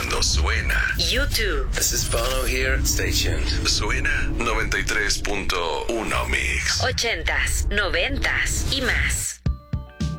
cuando suena. YouTube. This is Bono here. Stay tuned. Suena 93.1 Mix. 80s, 90s y más.